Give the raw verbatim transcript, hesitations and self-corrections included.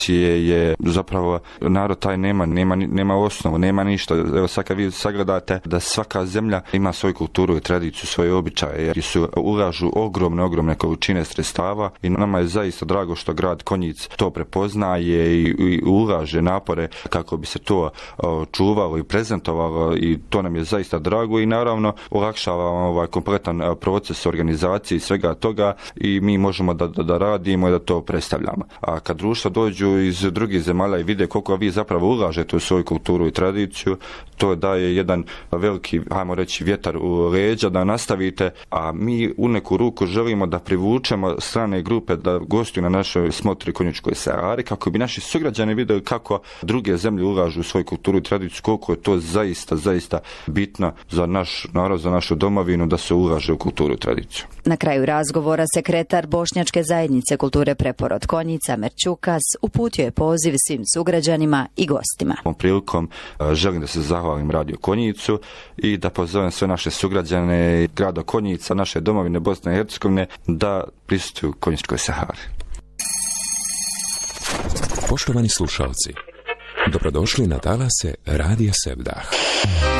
je zapravo narod taj nema, nema, nema osnovu, nema ništa. Evo sad kad vi sagledate da svaka zemlja ima svoju kulturu i tradiciju, svoje običaje, jer su ulažu ogromne, ogromne količine sredstava i nama je zaista drago što grad Konjic to prepoznaje i, i ulaže napore kako bi se to o, čuvalo i prezentovalo i to nam je zaista drago i naravno olakšava ovaj kompletan proces organizacije i svega toga i mi možemo da, da, da radimo i da to predstavljamo. A kad društva dođu iz drugih zemalja i vide koliko vi zapravo ulažete u svoju kulturu i tradiciju, to daje jedan veliki, ajmo reći, vjetar u leđa da nastavite, a mi u neku ruku želimo da privučemo strane grupe da gostuju na našoj smotri Konjičkoj Seari, kako bi naši sugrađani vidjeli kako druge zemlje ulažu u svoju kulturu i tradiciju, koliko je to zaista, zaista bitno za naš narod, za našu domovinu da se ulaže u kulturu i tradiciju. Na kraju razgovora sekretar Bošnjačke zajednice kulture Preporod Konjica Merčukas uputio je poziv svim sugrađanima i gostima. Ovom prilikom želim da se zahvalim Radio Konjicu i da pozovem sve naše sugrađane grada Konjica, naše domovine Bosne i Hercegovine da prisustvuju Konjičkoj Sahari. Poštovani slušalci, dobrodošli na talase Radija Sevdah.